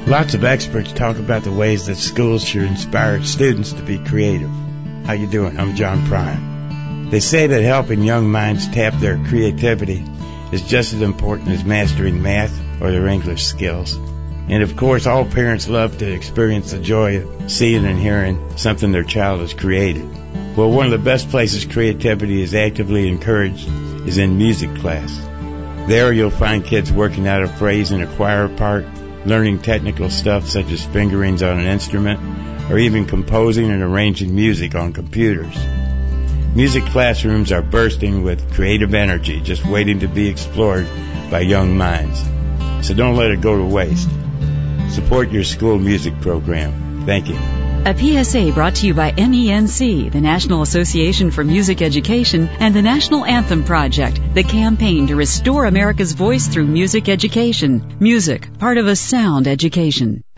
Lots of experts talk about the ways that schools should inspire students to be creative. How you doing? I'm John Prine. They say that helping young minds tap their creativity is just as important as mastering math or their English skills. And of course, all parents love to experience the joy of seeing and hearing something their child has created. Well, one of the best places creativity is actively encouraged is in music class. There you'll find kids working out a phrase in a choir part, learning technical stuff such as fingerings on an instrument, or even composing and arranging music on computers. Music classrooms are bursting with creative energy just waiting to be explored by young minds. So don't let it go to waste. Support your school music program. Thank you. A PSA brought to you by NENC, the National Association for Music Education, and the National Anthem Project, the campaign to restore America's voice through music education. Music, part of a sound education.